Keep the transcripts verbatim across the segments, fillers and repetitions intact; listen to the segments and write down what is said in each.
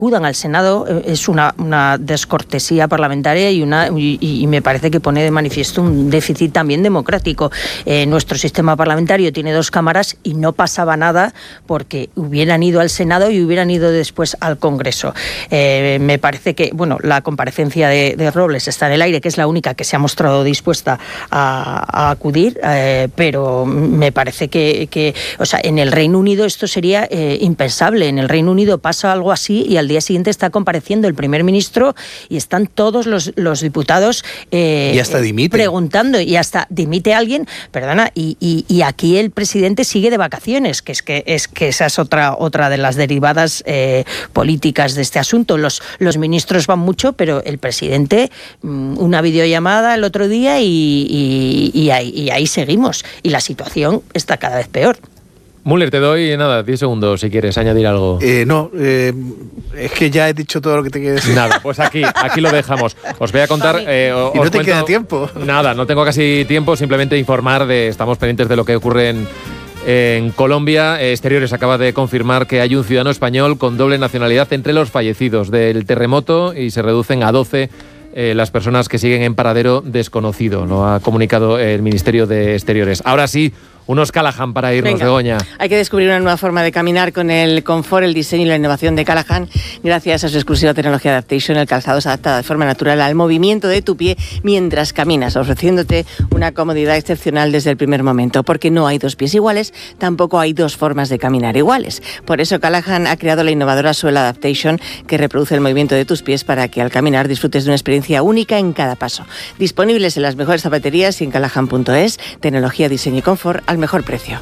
acudan al Senado es una, una descortesía parlamentaria y, una, y, y me parece que pone de manifiesto un déficit también democrático. Eh, nuestro sistema parlamentario tiene dos cámaras y no pasaba nada porque hubieran ido al Senado y hubieran ido después al Congreso. Eh, me parece que, bueno, la comparecencia de, de Robles está en el aire, que es la única que se ha mostrado dispuesta a, a acudir, eh, pero me parece que, que, o sea, en el Reino Unido esto sería eh, impensable. En el Reino Unido pasa algo así y al día siguiente está compareciendo el primer ministro y están todos los, los diputados eh, y hasta dimite. preguntando y hasta dimite alguien, perdona, y, y, y aquí el presidente sigue de vacaciones, que es que es que esa es otra otra de las derivadas eh, políticas de este asunto. Los, los ministros van mucho, pero el presidente, una videollamada el otro día y, y, y, ahí, y ahí seguimos. Y la situación está cada vez peor. Müller, te doy nada, diez segundos si quieres añadir algo. Eh, no, eh, es que ya he dicho todo lo que te quiero decir. Nada, pues aquí, aquí lo dejamos. Os voy a contar... Eh, os y no te cuento, queda tiempo. Nada, no tengo casi tiempo, simplemente informar de... Estamos pendientes de lo que ocurre en, en Colombia. Exteriores acaba de confirmar que hay un ciudadano español con doble nacionalidad entre los fallecidos del terremoto y se reducen a doce eh, las personas que siguen en paradero desconocido. Lo ha comunicado el Ministerio de Exteriores. Ahora sí, unos Callahan para irnos, Venga, Begoña. Hay que descubrir una nueva forma de caminar con el confort, el diseño y la innovación de Callahan. Gracias a su exclusiva tecnología Adaptation, el calzado se adapta de forma natural al movimiento de tu pie mientras caminas, ofreciéndote una comodidad excepcional desde el primer momento. Porque no hay dos pies iguales, tampoco hay dos formas de caminar iguales. Por eso Callahan ha creado la innovadora suela Adaptation, que reproduce el movimiento de tus pies para que al caminar disfrutes de una experiencia única en cada paso. Disponibles en las mejores zapaterías y en callahan punto es. Tecnología, diseño y confort al mejor precio.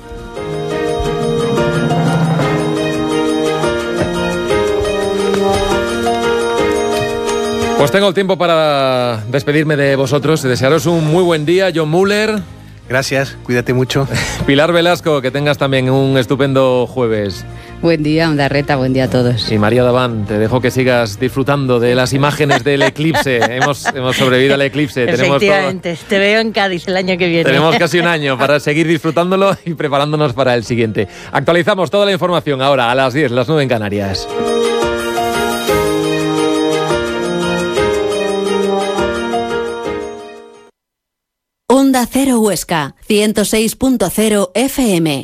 Pues tengo el tiempo para despedirme de vosotros y desearos un muy buen día. John Müller. Gracias, cuídate mucho. Pilar Velasco, que tengas también un estupendo jueves. Buen día, Onda Reta, buen día a todos. Y María Daván, te dejo que sigas disfrutando de las imágenes del eclipse. hemos, hemos sobrevivido al eclipse. Efectivamente, tenemos todo, te veo en Cádiz el año que viene. Tenemos casi un año para seguir disfrutándolo y preparándonos para el siguiente. Actualizamos toda la información ahora a las diez, las nueve en Canarias. Onda Cero Huesca, ciento seis punto cero F M.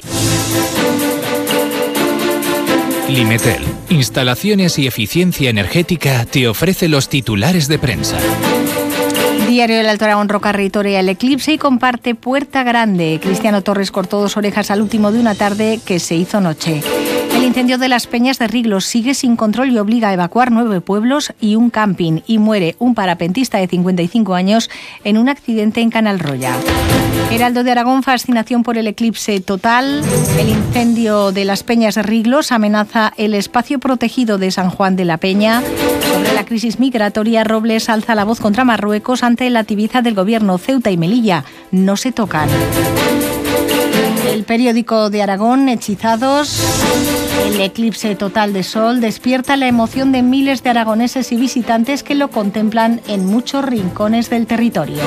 Climetel, instalaciones y eficiencia energética, te ofrece los titulares de prensa. Diario del Alto Aragón, Roca reitorea el eclipse y comparte Puerta Grande. Cristiano Torres cortó dos orejas al último de una tarde que se hizo noche. El incendio de las Peñas de Riglos sigue sin control y obliga a evacuar nueve pueblos y un camping. Y muere un parapentista de cincuenta y cinco años en un accidente en Canalroya. Heraldo de Aragón, fascinación por el eclipse total. El incendio de las Peñas de Riglos amenaza el espacio protegido de San Juan de la Peña. Sobre la crisis migratoria, Robles alza la voz contra Marruecos ante la tibieza del gobierno. Ceuta y Melilla no se tocan. El periódico de Aragón, hechizados. El eclipse total de sol despierta la emoción de miles de aragoneses y visitantes que lo contemplan en muchos rincones del territorio.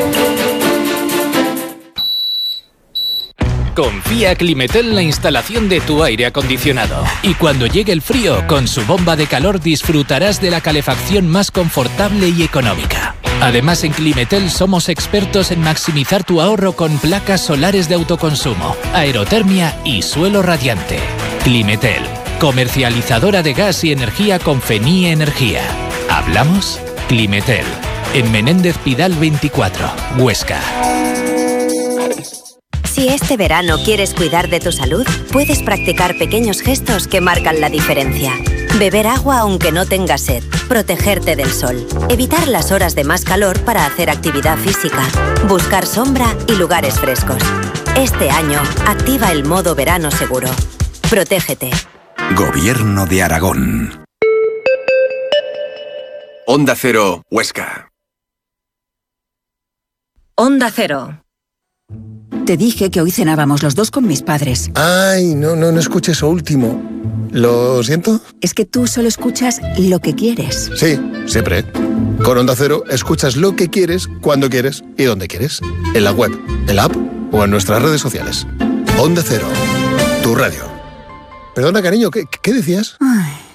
Confía Climetel en la instalación de tu aire acondicionado. Y cuando llegue el frío, con su bomba de calor disfrutarás de la calefacción más confortable y económica. Además, en Climetel somos expertos en maximizar tu ahorro con placas solares de autoconsumo, aerotermia y suelo radiante. Climetel, comercializadora de gas y energía con Fenie Energía. ¿Hablamos? Climetel, en Menéndez Pidal veinticuatro, Huesca. Si este verano quieres cuidar de tu salud, puedes practicar pequeños gestos que marcan la diferencia. Beber agua aunque no tengas sed, protegerte del sol, evitar las horas de más calor para hacer actividad física, buscar sombra y lugares frescos. Este año, activa el modo verano seguro. Protégete. Gobierno de Aragón. Onda Cero, Huesca. Onda Cero. Te dije que hoy cenábamos los dos con mis padres. Ay, no, no, no escuché eso último. ¿Lo siento? Es que tú solo escuchas lo que quieres. Sí, siempre. Con Onda Cero escuchas lo que quieres, cuando quieres y donde quieres. En la web, en la app o en nuestras redes sociales. Onda Cero, tu radio. Perdona, cariño, ¿qué, qué decías? Ay.